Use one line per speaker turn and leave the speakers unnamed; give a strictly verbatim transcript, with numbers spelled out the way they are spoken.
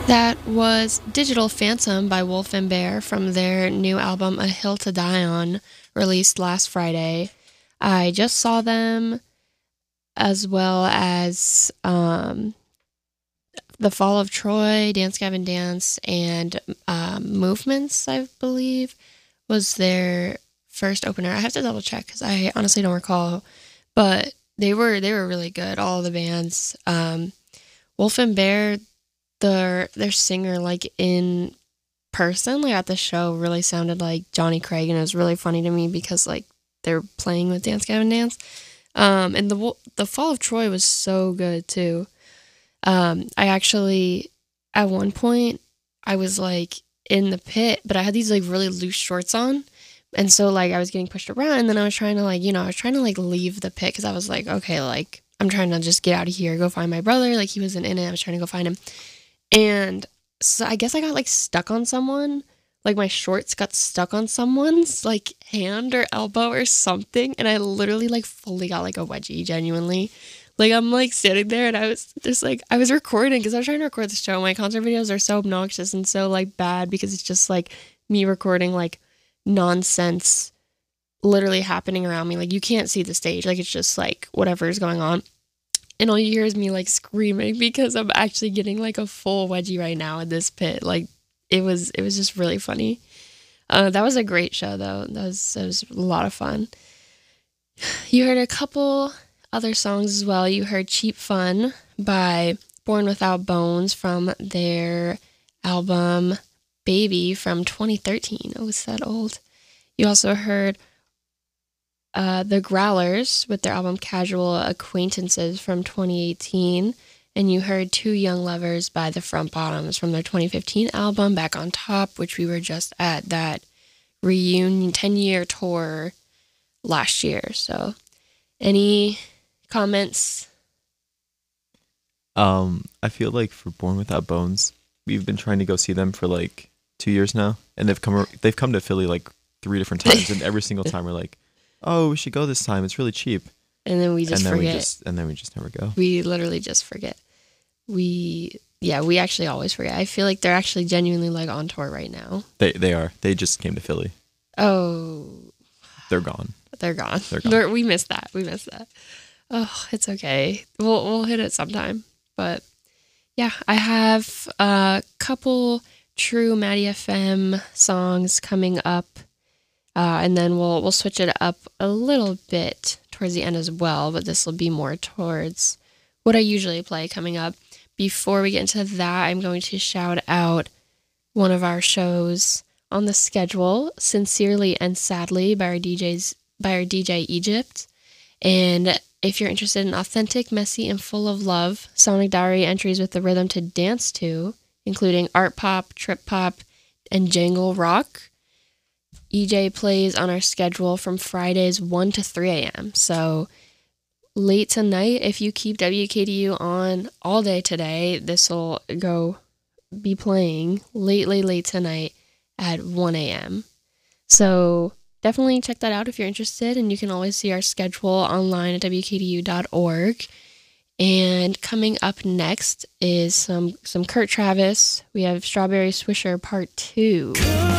That was Digital Phantom by Wolf and Bear from their new album A Hill to Die On, released last Friday. I just saw them, as well as um, The Fall of Troy, Dance Gavin Dance, and um, Movements, I believe, was their first opener. I have to double check because I honestly don't recall, but they were they were really good. All the bands, um, Wolf and Bear, their their singer, like in person, like at the show, really sounded like Johnny Craig, and it was really funny to me because like they're playing with Dance Gavin Dance. Um, and the the Fall of Troy was so good too. Um, I actually, at one point, I was like in the pit, but I had these like really loose shorts on, and so like I was getting pushed around, and then I was trying to like you know I was trying to like leave the pit because I was like, okay, like I'm trying to just get out of here, go find my brother. Like he wasn't in it. I was trying to go find him, and so I guess I got like stuck on someone. Like my shorts got stuck on someone's like hand or elbow or something, and I literally like fully got like a wedgie, genuinely. Like I'm like standing there and I was just like I was recording because I was trying to record the show. My concert videos are so obnoxious and so like bad because it's just like me recording like nonsense literally happening around me. Like you can't see the stage. Like it's just like whatever is going on. And all you hear is me like screaming because I'm actually getting like a full wedgie right now in this pit. Like it was it was just really funny. Uh, that was a great show though. That was that was a lot of fun. You heard a couple other songs as well. You heard Cheap Fun by Born Without Bones from their album Baby from twenty thirteen. Oh, it's that old. You also heard uh, The Growlers with their album Casual Acquaintances from twenty eighteen. And you heard Two Young Lovers by The Front Bottoms from their twenty fifteen album Back on Top, which we were just at that reunion ten-year tour last year. So any comments?
Um, I feel like for Born Without Bones, we've been trying to go see them for like two years now, and they've come they've come to Philly like three different times, and every single time we're like, "Oh, we should go this time. It's really cheap."
And then we just
and then
forget.
We just, and then we just never go.
We literally just forget. We yeah, we actually always forget. I feel like they're actually genuinely like on tour right now.
They they are. They just came to Philly.
Oh,
they're gone.
They're gone.
They're gone.
They're, we missed that. We missed that. Oh, it's okay. We'll we'll hit it sometime. But yeah, I have a couple true Maddie F M songs coming up, uh, and then we'll we'll switch it up a little bit towards the end as well. But this will be more towards what I usually play coming up. Before we get into that, I'm going to shout out one of our shows on the schedule, Sincerely and Sadly by our D Js by our D J Egypt. And if you're interested in authentic, messy, and full of love Sonic Diary entries with the rhythm to dance to, including art pop, trip pop, and jangle rock, E J plays on our schedule from Fridays one to three a.m. So late tonight, if you keep W K D U on all day today, this will go be playing late, late, late tonight at one a.m. So definitely check that out if you're interested, and you can always see our schedule online at W K D U dot org. And coming up next is some some Kurt Travis. We have Strawberry Swisher Part two.